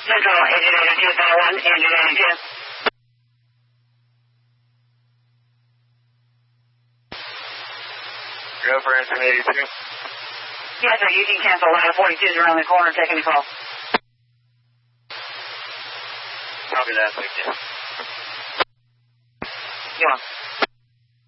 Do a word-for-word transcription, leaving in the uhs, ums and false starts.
Central, engine eighty-two, Final one, engine eighty-two. Go for engine eighty-two. Yes, sir, you can cancel. line forty-two is around the corner, taking a call. Copy that, thank you. You on.